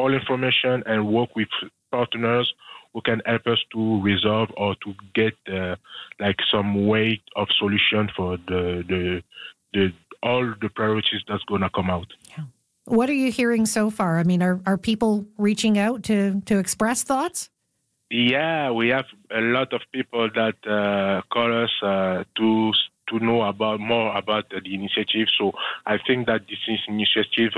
all information and work with partners who can help us to resolve or to get some way of solution for the all the priorities that's going to come out. Yeah. What are you hearing so far? I mean, are people reaching out to express thoughts? Yeah, we have a lot of people that call us to know more about the initiative. So I think that this initiative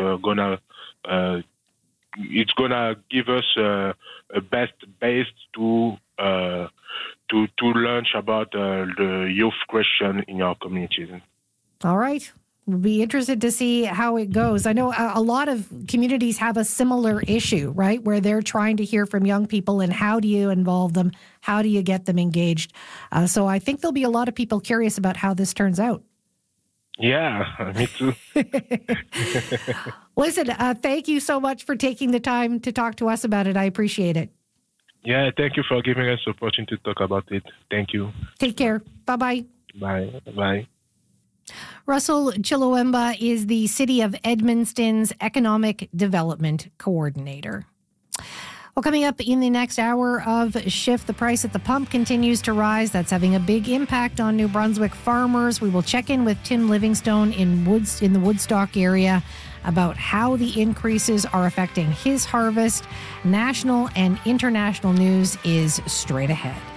it's gonna give us a best base to learn about the youth question in our communities. All right. We'll be interested to see how it goes. I know a lot of communities have a similar issue, right, where they're trying to hear from young people and how do you involve them? How do you get them engaged? So I think there'll be a lot of people curious about how this turns out. Yeah, me too. Listen, thank you so much for taking the time to talk to us about it. I appreciate it. Yeah, thank you for giving us the opportunity to talk about it. Thank you. Take care. Bye-bye. Bye. Russell Chilowemba is the City of Edmundston's Economic Development Coordinator. Well, coming up in the next hour of Shift, the price at the pump continues to rise. That's having a big impact on New Brunswick farmers. We will check in with Tim Livingstone in the Woodstock area about how the increases are affecting his harvest. National and international news is straight ahead.